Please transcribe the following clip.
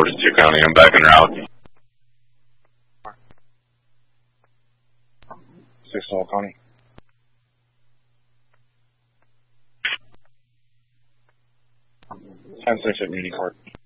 42 County. I'm back en route. 6 Hall County. 10-6 at Muni Court.